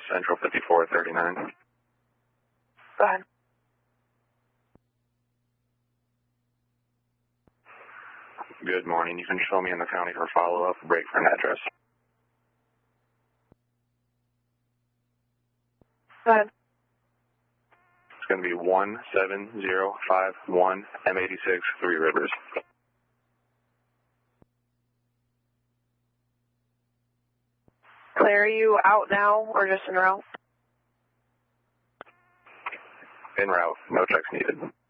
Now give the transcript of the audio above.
Central 5439. Go ahead. Good morning. You can show me in the county for follow-up. Break for an address. Go ahead. It's going to be 17051 M86 Three Rivers. Claire, are you out now or just en route? En route. No checks needed.